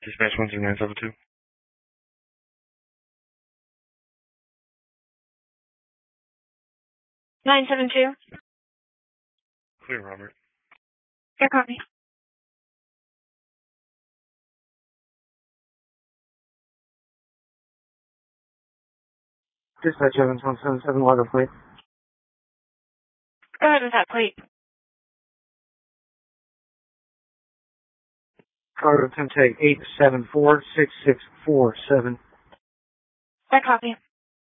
Dispatch 12972. Nine 7-2. Clear, Robert. Yeah, copy. Dispatch Evans 177, log plate. Go ahead with that plate. Cargo 10 tag 8746647. That copy.